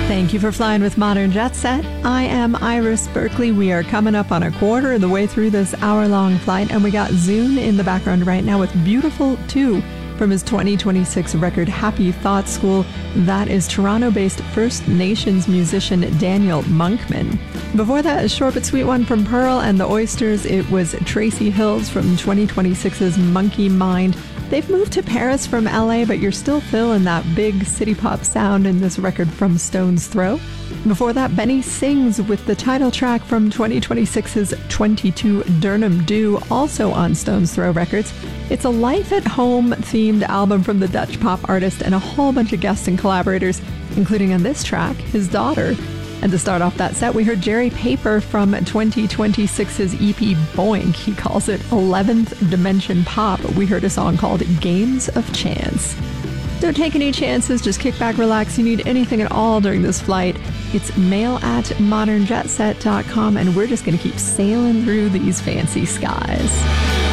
Thank you for flying with Modern Jet Set. I am Iris Berkeley. We are coming up on a quarter of the way through this hour-long flight, and we got Zune in the background right now with Beautiful 2 from his 2026 record Happy Thoughts School. That is Toronto-based First Nations musician Daniel Monkman. Before that, a short but sweet one from Pearl and the Oysters. It was Tracy Hills from 2026's Monkey Mind. They've moved to Paris from LA, but you're still feeling that big city pop sound in this record from Stone's Throw. Before that, Benny Sings with the title track from 2026's 22 Durham Dew, also on Stone's Throw Records. It's a life at home themed album from the Dutch pop artist and a whole bunch of guests and collaborators, including on this track, his daughter. And to start off that set, we heard Jerry Paper from 2026's EP Boink. He calls it 11th Dimension Pop. We heard a song called Games of Chance. Don't take any chances, just kick back, relax. You need anything at all during this flight, it's mail@modernjetset.com, and we're just going to keep sailing through these fancy skies.